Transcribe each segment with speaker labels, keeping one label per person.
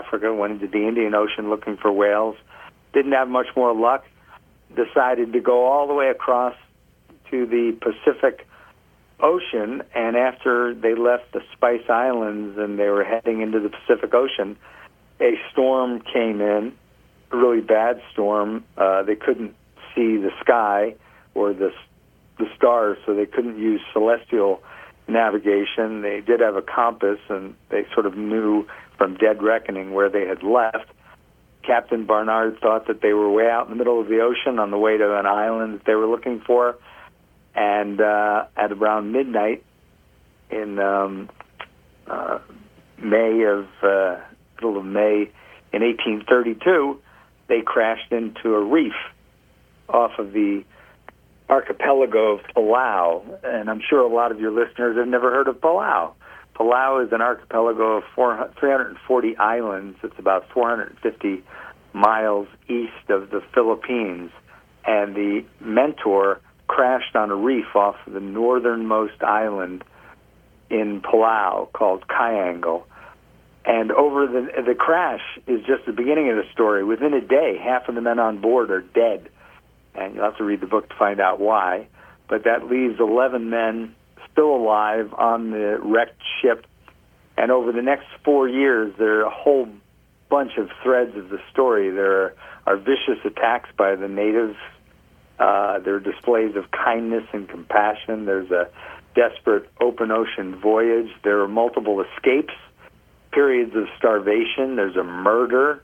Speaker 1: Africa, went into the Indian Ocean looking for whales. Didn't have much more luck. Decided to go all the way across to the Pacific Ocean, and after they left the Spice Islands and they were heading into the Pacific Ocean, a storm came in, a really bad storm. They couldn't see the sky or the stars, so they couldn't use celestial navigation. They did have a compass, and they sort of knew from dead reckoning where they had left. Captain Barnard thought that they were way out in the middle of the ocean on the way to an island that they were looking for. And at around midnight in middle of May in 1832, they crashed into a reef off of the archipelago of Palau. And I'm sure a lot of your listeners have never heard of Palau. Palau is an archipelago of 340 islands. It's about 450 miles east of the Philippines. And the Mentor crashed on a reef off the northernmost island in Palau called Kyangle. And over the crash is just the beginning of the story. Within a day, half of the men on board are dead. And you'll have to read the book to find out why. But that leaves 11 men still alive on the wrecked ship. And over the next 4 years, there are a whole bunch of threads of the story. There are vicious attacks by the natives. There are displays of kindness and compassion. There's a desperate open ocean voyage. There are multiple escapes, periods of starvation. There's a murder.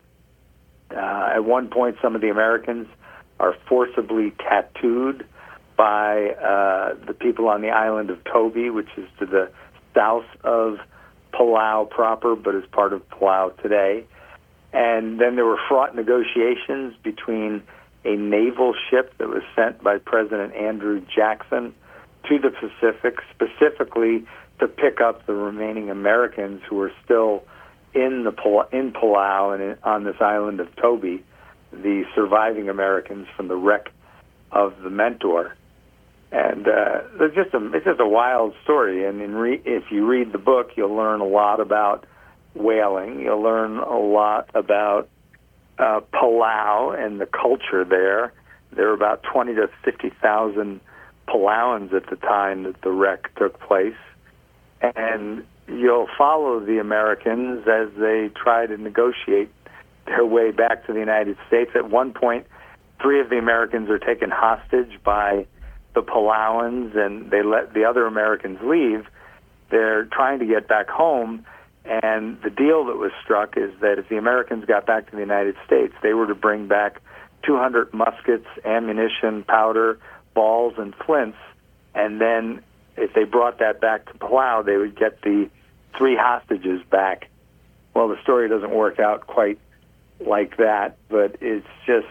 Speaker 1: At one point, some of the Americans are forcibly tattooed by the people on the island of Toby, which is to the south of Palau proper, but is part of Palau today. And then there were fraught negotiations between a naval ship that was sent by President Andrew Jackson to the Pacific, specifically to pick up the remaining Americans who were still in Palau and on this island of Toby, the surviving Americans from the wreck of the Mentor. And it's just a wild story. And if you read the book, you'll learn a lot about whaling. You'll learn a lot about Palau and the culture there. There were about 20 to 50,000 Palauans at the time that the wreck took place. And you'll follow the Americans as they try to negotiate their way back to the United States. At one point, 3 of the Americans are taken hostage by the Palauans, and they let the other Americans leave. They're trying to get back home, and the deal that was struck is that if the Americans got back to the United States, they were to bring back 200 muskets, ammunition, powder, balls, and flints, and then if they brought that back to Palau, they would get the 3 hostages back. Well, the story doesn't work out quite like that, but it's just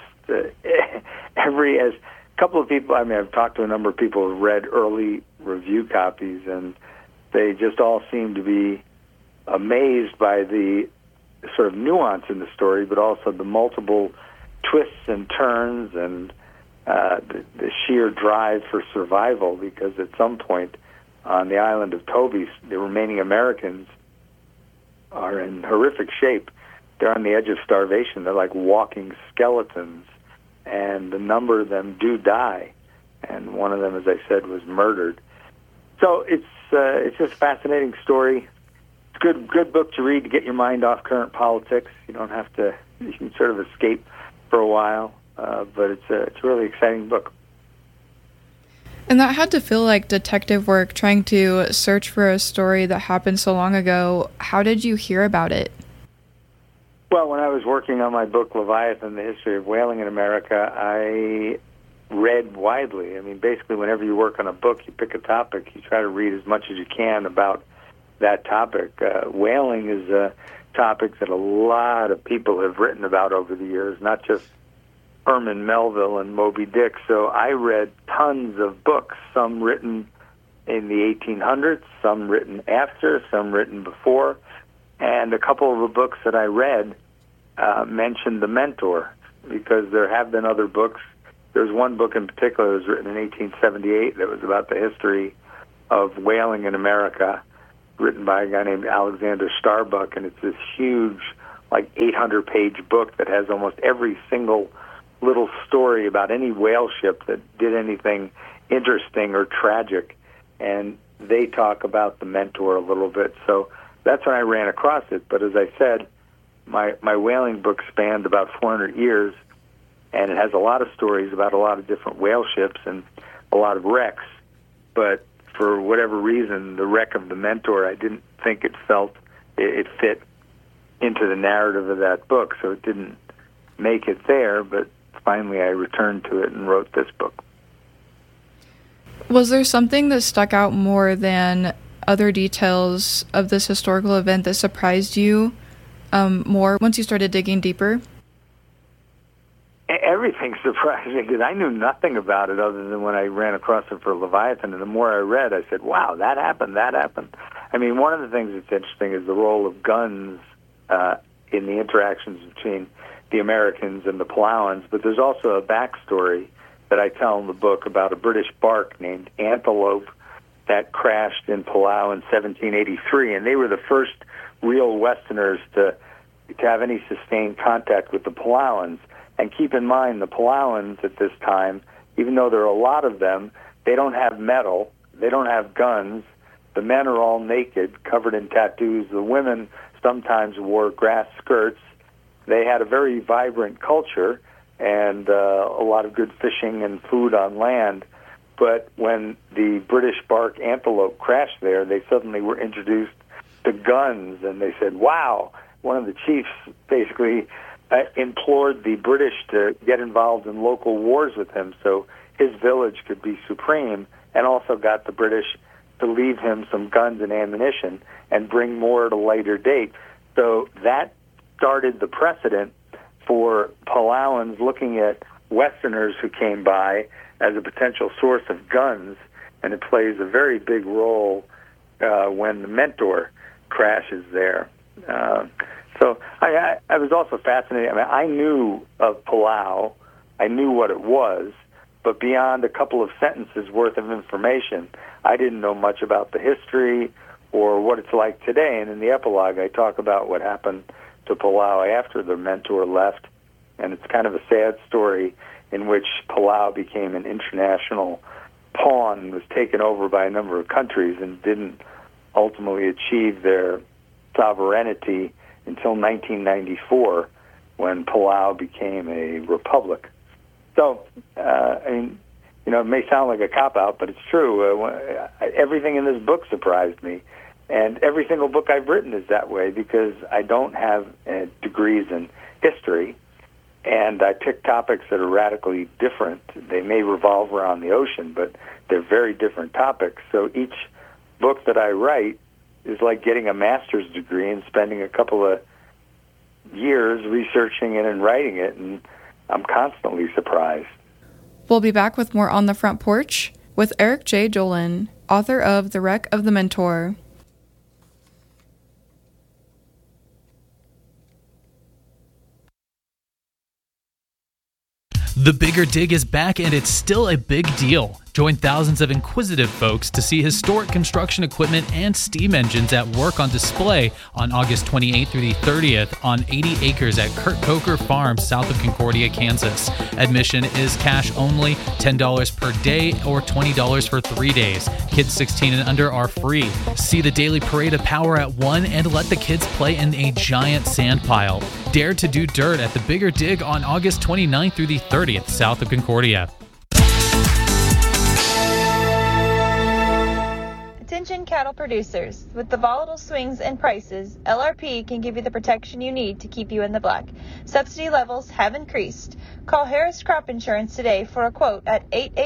Speaker 1: as a couple of people, I've talked to a number of people who've read early review copies, and they just all seem to be amazed by the sort of nuance in the story, but also the multiple twists and turns and the sheer drive for survival, because at some point on the island of Toby, the remaining Americans are in horrific shape. They're on the edge of starvation. They're like walking skeletons, and a number of them do die. And one of them, as I said, was murdered. So it's just a fascinating story. It's a good book to read to get your mind off current politics. You don't have to. You can sort of escape for a while, but it's a really exciting book.
Speaker 2: And that had to feel like detective work, trying to search for a story that happened so long ago. How did you hear about it?
Speaker 1: Well, when I was working on my book, Leviathan, The History of Whaling in America, I read widely. I mean, basically, whenever you work on a book, you pick a topic, you try to read as much as you can about that topic. Whaling is a topic that a lot of people have written about over the years, not just Herman Melville and Moby Dick. So I read tons of books, some written in the 1800s, some written after, some written before. And a couple of the books that I read mentioned the Mentor, because there have been other books. There's one book in particular that was written in 1878 that was about the history of whaling in America, written by a guy named Alexander Starbuck, and it's this huge like 800-page book that has almost every single little story about any whale ship that did anything interesting or tragic. And they talk about the Mentor a little bit. So that's when I ran across it. But as I said, my whaling book spanned about 400 years, and it has a lot of stories about a lot of different whale ships and a lot of wrecks. But for whatever reason, the wreck of the Mentor, I didn't think it fit into the narrative of that book, so it didn't make it there. But finally I returned to it and wrote this book.
Speaker 2: Was there something that stuck out more than other details of this historical event that surprised you more once you started digging deeper?
Speaker 1: Everything surprised me because I knew nothing about it other than when I ran across it for Leviathan. And the more I read, I said, wow, that happened. I mean, one of the things that's interesting is the role of guns in the interactions between the Americans and the Palauans. But there's also a backstory that I tell in the book about a British bark named Antelope that crashed in Palau in 1783. And they were the first real Westerners to have any sustained contact with the Palauans. And keep in mind, the Palauans at this time, even though there are a lot of them, they don't have metal, they don't have guns. The men are all naked, covered in tattoos. The women sometimes wore grass skirts. They had a very vibrant culture and a lot of good fishing and food on land. But when the British bark Antelope crashed there, they suddenly were introduced to guns, and they said, wow. One of the chiefs basically implored the British to get involved in local wars with him so his village could be supreme, and also got the British to leave him some guns and ammunition and bring more at a later date. So that started the precedent for Palauans looking at Westerners who came by as a potential source of guns, and it plays a very big role when the Mentor crashes there. So I was also fascinated. I mean, I knew of Palau. I knew what it was, but beyond a couple of sentences worth of information, I didn't know much about the history or what it's like today. And in the epilogue, I talk about what happened to Palau after the Mentor left, and it's kind of a sad story in which Palau became an international pawn, was taken over by a number of countries, and didn't ultimately achieve their sovereignty until 1994, when Palau became a republic. So, I mean, you know, it may sound like a cop-out, but it's true. Everything in this book surprised me, and every single book I've written is that way because I don't have degrees in history, and I pick topics that are radically different. They may revolve around the ocean, but they're very different topics. So each book that I write is like getting a master's degree and spending a couple of years researching it and writing it, and I'm constantly surprised.
Speaker 2: We'll be back with more On the Front Porch with Eric J. Dolin, author of The Wreck of the Mentor.
Speaker 3: The Bigger Dig is back, and it's still a big deal. Join thousands of inquisitive folks to see historic construction equipment and steam engines at work on display on August 28th through the 30th on 80 acres at Kurt Coker Farm, south of Concordia, Kansas. Admission is cash only, $10 per day or $20 for 3 days. Kids 16 and under are free. See the daily parade of power at 1 and let the kids play in a giant sand pile. Dare to do dirt at the Bigger Dig on August 29th through the 30th, south of Concordia.
Speaker 4: Attention cattle producers. With the volatile swings in prices, LRP can give you the protection you need to keep you in the black. Subsidy levels have increased. Call Harris Crop Insurance today for a quote at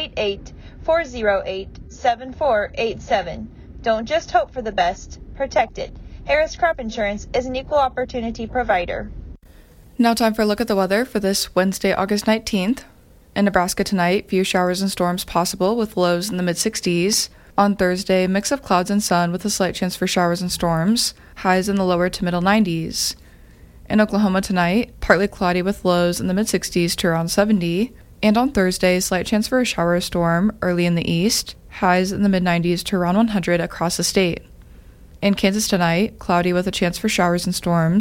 Speaker 4: 888-408-7487. Don't just hope for the best, protect it. Harris Crop Insurance is an equal opportunity provider.
Speaker 2: Now time for a look at the weather for this Wednesday, August 19th. In Nebraska tonight, few showers and storms possible with lows in the mid-60s. On Thursday, mix of clouds and sun with a slight chance for showers and storms, highs in the lower to middle 90s. In Oklahoma tonight, partly cloudy with lows in the mid-60s to around 70. And on Thursday, slight chance for a shower or storm early in the east, highs in the mid-90s to around 100 across the state. In Kansas tonight, cloudy with a chance for showers and storms,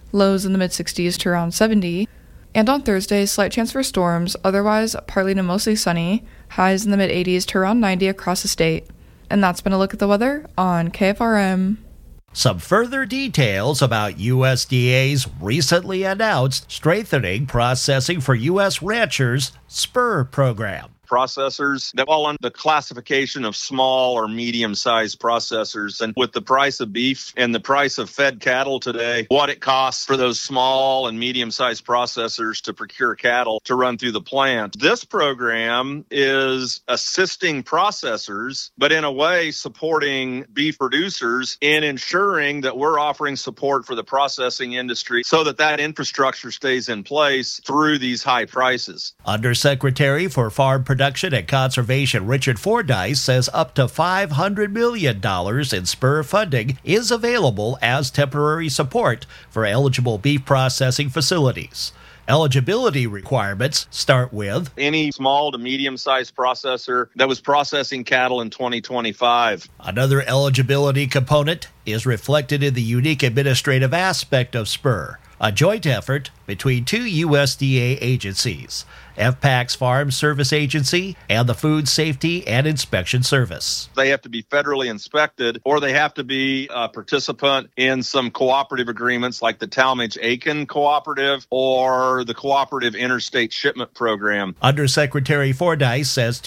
Speaker 2: lows in the mid-60s to around 70. And on Thursday, slight chance for storms, otherwise partly to mostly sunny, highs in the mid-80s to around 90 across the state. And that's been a look at the weather on KFRM.
Speaker 5: Some further details about USDA's recently announced Strengthening Processing for U.S. Ranchers SPUR program.
Speaker 6: Processors that fall under the classification of small or medium-sized processors. And with the price of beef and the price of fed cattle today, what it costs for those small and medium-sized processors to procure cattle to run through the plant. This program is assisting processors, but in a way supporting beef producers in ensuring that we're offering support for the processing industry so that infrastructure stays in place through these high prices.
Speaker 5: Undersecretary for Farm Production and Conservation Richard Fordyce says up to $500 million in SPUR funding is available as temporary support for eligible beef processing facilities. Eligibility requirements start with
Speaker 6: any small to medium-sized processor that was processing cattle in 2025.
Speaker 5: Another eligibility component is reflected in the unique administrative aspect of SPUR, a joint effort between two USDA agencies, FPAC's Farm Service Agency and the Food Safety and Inspection Service.
Speaker 6: They have to be federally inspected, or they have to be a participant in some cooperative agreements like the Talmadge-Aiken Cooperative or the Cooperative Interstate Shipment Program.
Speaker 5: Undersecretary Fordyce says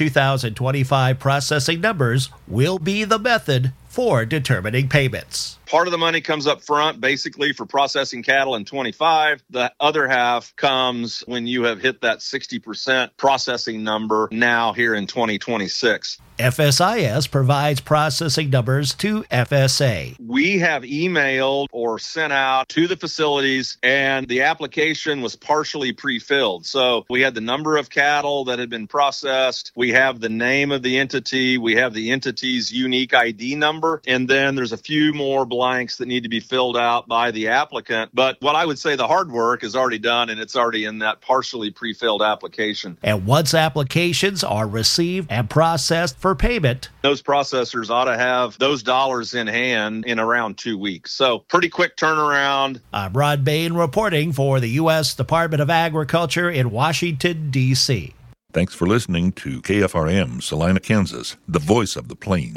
Speaker 5: 2025 processing numbers will be the method for determining payments.
Speaker 6: Part of the money comes up front, basically for processing cattle in 25. The other half comes when you have hit that 60% processing number now here in 2026.
Speaker 5: FSIS provides processing numbers to FSA.
Speaker 6: We have emailed or sent out to the facilities, and the application was partially pre-filled. So we had the number of cattle that had been processed. We have the name of the entity. We have the entity's unique ID number. And then there's a few more blanks that need to be filled out by the applicant. But what I would say the hard work is already done, and it's already in that partially pre-filled application.
Speaker 5: And once applications are received and processed for payment,
Speaker 6: those processors ought to have those dollars in hand in around 2 weeks. So pretty quick turnaround.
Speaker 5: I'm Rod Bain reporting for the U.S. Department of Agriculture in Washington, D.C.
Speaker 7: Thanks for listening to KFRM, Salina, Kansas, the voice of the plains.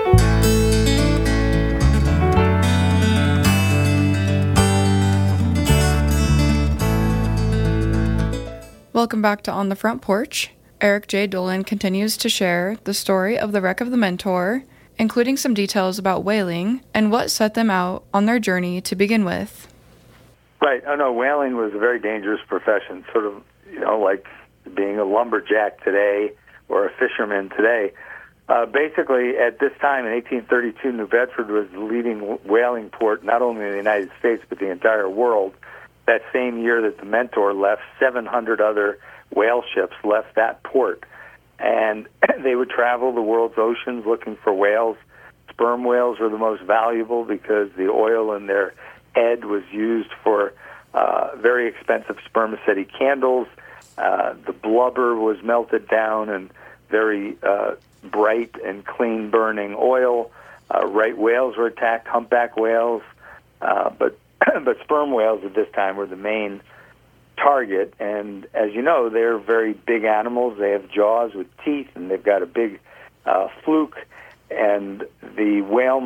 Speaker 2: Welcome back to On the Front Porch. Eric J. Dolan continues to share the story of the wreck of the Mentor, including some details about whaling and what set them out on their journey to begin with.
Speaker 1: Right. I know whaling was a very dangerous profession, sort of, like being a lumberjack today or a fisherman today. Basically, at this time in 1832, New Bedford was the leading whaling port, not only in the United States, but the entire world. That same year that the Mentor left, 700 other whale ships left that port. And they would travel the world's oceans looking for whales. Sperm whales were the most valuable because the oil in their head was used for very expensive spermaceti candles. The blubber was melted down and very bright and clean-burning oil. Right whales were attacked, humpback whales, but sperm whales at this time were the main target. And as you know, they're very big animals. They have jaws with teeth, and they've got a big fluke. And the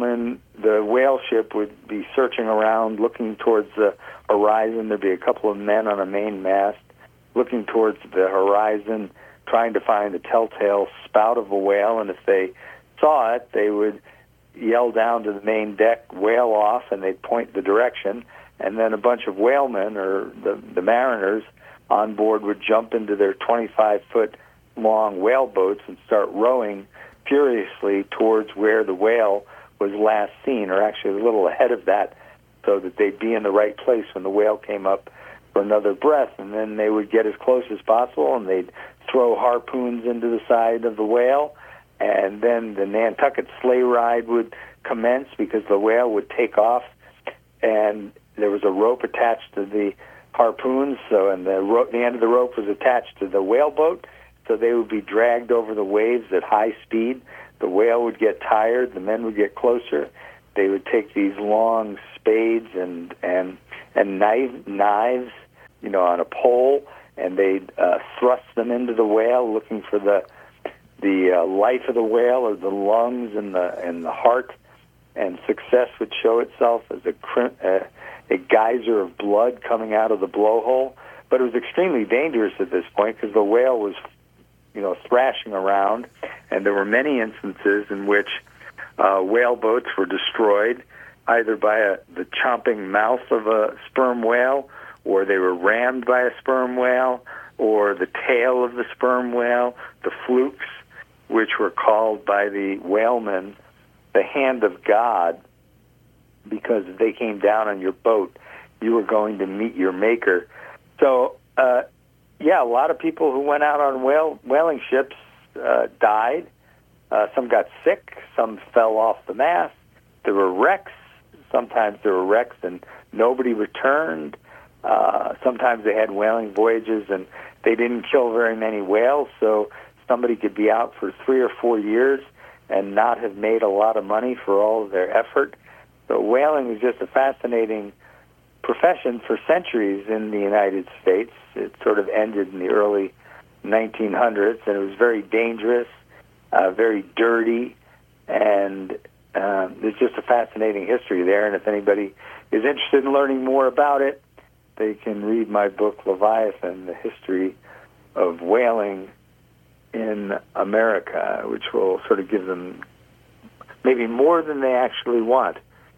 Speaker 1: whale ship would be searching around, looking towards the horizon. There'd be a couple of men on a main mast looking towards the horizon, trying to find the telltale spout of a whale. And if they saw it, they would yell down to the main deck, whale off, and they'd point the direction. And then a bunch of whalemen, or the mariners on board, would jump into their 25-foot long whale boats and start rowing furiously towards where the whale was last seen, or actually a little ahead of that, so that they'd be in the right place when the whale came up for another breath. And then they would get as close as possible, and they'd throw harpoons into the side of the whale. And then the Nantucket sleigh ride would commence because the whale would take off, and there was a rope attached to the harpoons, and the end of the rope was attached to the whaleboat, so they would be dragged over the waves at high speed. The whale would get tired, the men would get closer. They would take these long spades and and knives, on a pole, and they'd thrust them into the whale, looking for the life of the whale, or the lungs and the heart, and success would show itself as a geyser of blood coming out of the blowhole. But it was extremely dangerous at this point because the whale was, thrashing around, and there were many instances in which whale boats were destroyed either by the chomping mouth of a sperm whale, or they were rammed by a sperm whale, or the tail of the sperm whale, the flukes, which were called by the whalemen the hand of God, because if they came down on your boat, you were going to meet your maker. So, a lot of people who went out on whaling ships died. Some got sick. Some fell off the mast. There were wrecks. Sometimes there were wrecks and nobody returned. Sometimes they had whaling voyages and they didn't kill very many whales, so somebody could be out for 3 or 4 years and not have made a lot of money for all of their effort. So whaling is just a fascinating profession for centuries in the United States. It sort of ended in the early 1900s, and it was very dangerous, very dirty, and there's just a fascinating history there. And if anybody is interested in learning more about it, they can read my book, Leviathan, The History of Whaling in America, which will sort of give them maybe more than they actually want.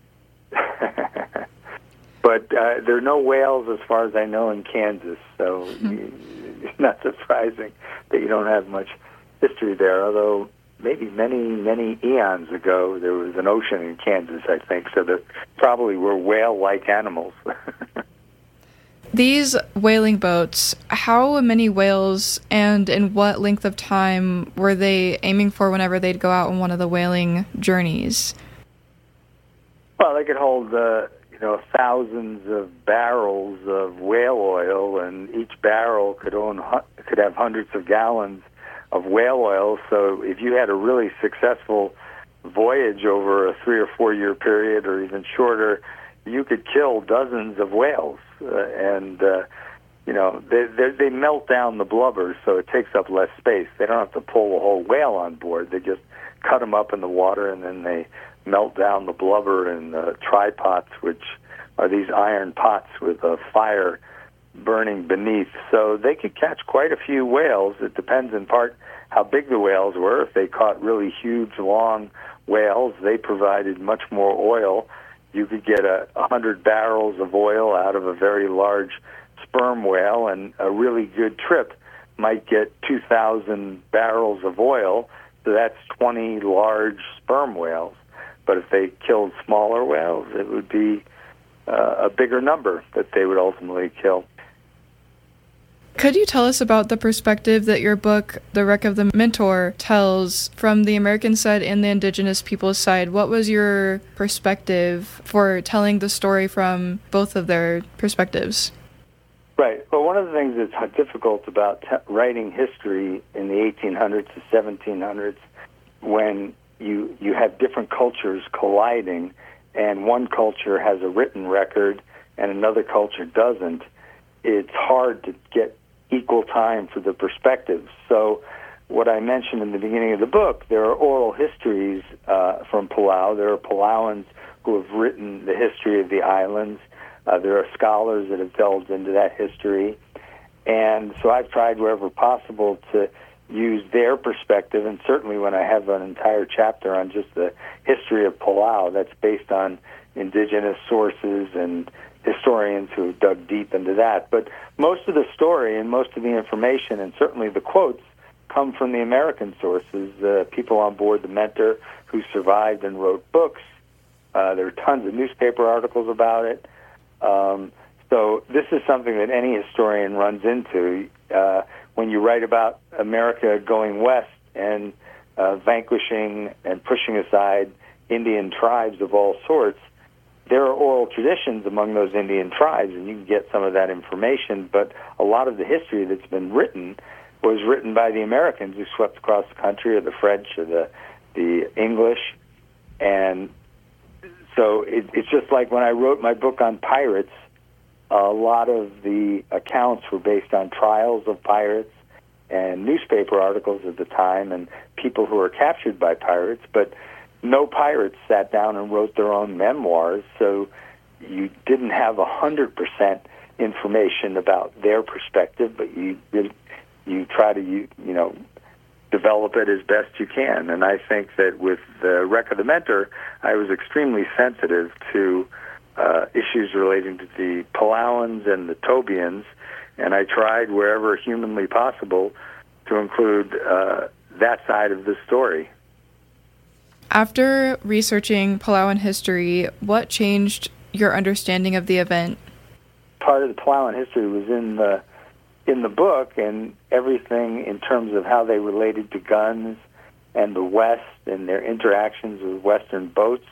Speaker 1: But there are no whales, as far as I know, in Kansas, so it's not surprising that you don't have much history there, although maybe many, many eons ago there was an ocean in Kansas, I think, so there probably were whale-like animals.
Speaker 2: These whaling boats, how many whales and in what length of time were they aiming for whenever they'd go out on one of the whaling journeys?
Speaker 1: Well, they could hold, thousands of barrels of whale oil, and each barrel could have hundreds of gallons of whale oil. So if you had a really successful voyage over a 3 or 4 year period, or even shorter, you could kill dozens of whales. They melt down the blubber, so it takes up less space. They don't have to pull a whole whale on board. They just cut them up in the water, and then they melt down the blubber in tripots, which are these iron pots with a fire burning beneath. So they could catch quite a few whales. It depends in part how big the whales were. If they caught really huge, long whales, they provided much more oil. You could get 100 barrels of oil out of a very large sperm whale, and a really good trip might get 2,000 barrels of oil, so that's 20 large sperm whales. But if they killed smaller whales, it would be a bigger number that they would ultimately kill.
Speaker 2: Could you tell us about the perspective that your book, The Wreck of the Mentor, tells from the American side and the indigenous people's side? What was your perspective for telling the story from both of their perspectives?
Speaker 1: Right. Well, one of the things that's difficult about writing history in the 1800s to 1700s, when you have different cultures colliding, and one culture has a written record and another culture doesn't, it's hard to get equal time for the perspectives. So what I mentioned in the beginning of the book, there are oral histories from Palau. There are Palauans who have written the history of the islands. There are scholars that have delved into that history. And so I've tried wherever possible to use their perspective, and certainly when I have an entire chapter on just the history of Palau that's based on indigenous sources and historians who have dug deep into that. But most of the story and most of the information, and certainly the quotes, come from the American sources, the people on board the Mentor who survived and wrote books. There are tons of newspaper articles about it. So this is something that any historian runs into. When you write about America going west and vanquishing and pushing aside Indian tribes of all sorts, there are oral traditions among those Indian tribes, and you can get some of that information, but a lot of the history that's been written was written by the Americans who swept across the country, or the French, or the English. And so it's just like when I wrote my book on pirates, A lot of the accounts were based on trials of pirates and newspaper articles at the time and people who were captured by pirates, but no pirates sat down and wrote their own memoirs, so you didn't have 100% information about their perspective, but you try to develop it as best you can. And I think that with the Wreck of the Mentor, I was extremely sensitive to issues relating to the Palauans and the Tobians, and I tried wherever humanly possible to include that side of the story.
Speaker 2: After researching Palauan history, what changed your understanding of the event?
Speaker 1: Part of the Palauan history was in the book, and everything in terms of how they related to guns and the West and their interactions with Western boats.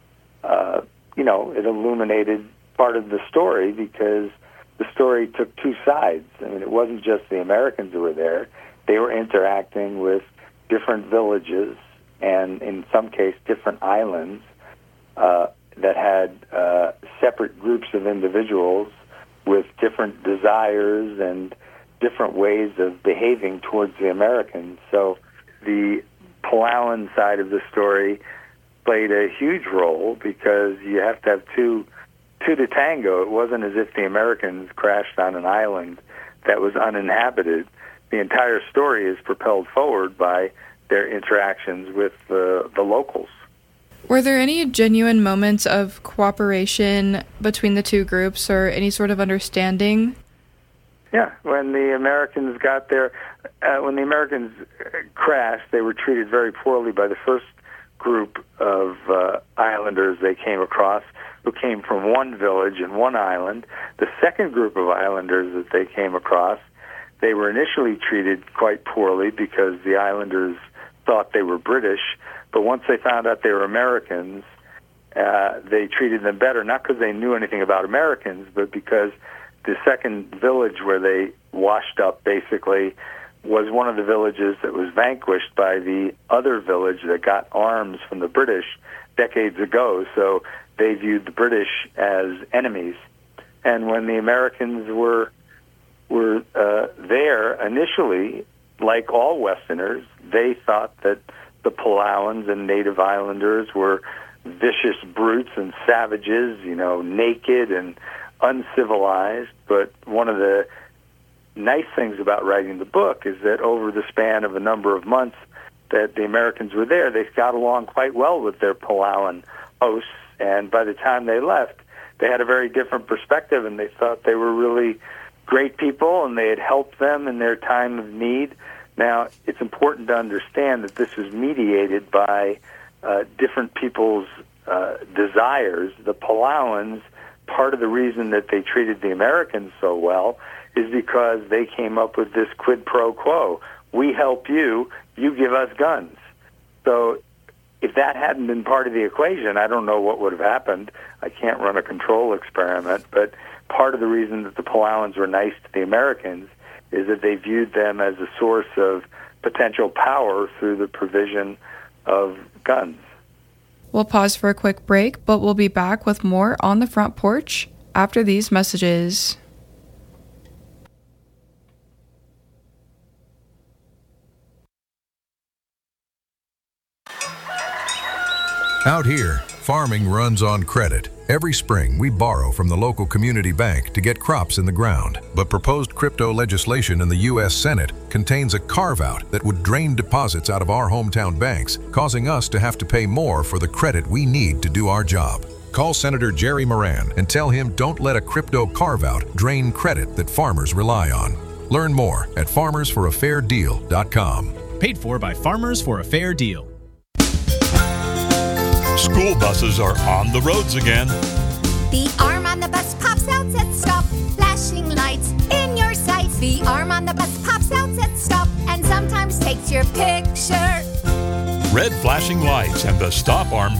Speaker 1: It illuminated part of the story because the story took two sides. I mean, it wasn't just the Americans who were there. They were interacting with different villages and, in some case, different islands that had separate groups of individuals with different desires and different ways of behaving towards the Americans. So the Palauan side of the story played a huge role because you have to have two to tango. It wasn't as if the Americans crashed on an island that was uninhabited. The entire story is propelled forward by their interactions with the locals.
Speaker 2: Were there any genuine moments of cooperation between the two groups or any sort of understanding?
Speaker 1: Yeah, when the Americans got there, when the Americans crashed, they were treated very poorly by the first group of islanders they came across, who came from one village and one island. The second group of islanders that they came across, they were initially treated quite poorly because the islanders thought they were British, but once they found out they were Americans, they treated them better, not because they knew anything about Americans, but because the second village where they washed up, basically, was one of the villages that was vanquished by the other village that got arms from the British decades ago. So they viewed the British as enemies. And when the Americans were there initially, like all Westerners, they thought that the Palauans and native islanders were vicious brutes and savages, naked and uncivilized. But one of the nice things about writing the book is that over the span of a number of months that the Americans were there, they got along quite well with their Palauan hosts, and by the time they left, they had a very different perspective, and they thought they were really great people, and they had helped them in their time of need. Now, it's important to understand that this is mediated by different people's desires. The Palauans, part of the reason that they treated the Americans so well is because they came up with this quid pro quo. We help you, you give us guns. So if that hadn't been part of the equation, I don't know what would have happened. I can't run a control experiment, but part of the reason that the Palauans were nice to the Americans is that they viewed them as a source of potential power through the provision of guns.
Speaker 2: We'll pause for a quick break, but we'll be back with more on the front porch after these messages.
Speaker 8: Out here, farming runs on credit. Every spring, we borrow from the local community bank to get crops in the ground. But proposed crypto legislation in the U.S. Senate contains a carve-out that would drain deposits out of our hometown banks, causing us to have to pay more for the credit we need to do our job. Call Senator Jerry Moran and tell him don't let a crypto carve-out drain credit that farmers rely on. Learn more at farmersforafairdeal.com.
Speaker 9: Paid for by Farmers for a Fair Deal.
Speaker 7: School buses are on the roads again.
Speaker 10: The arm on the bus pops out, says stop. Flashing lights in your sights. The arm on the bus pops out, says stop. And sometimes takes your picture.
Speaker 7: Red flashing lights and the stop arm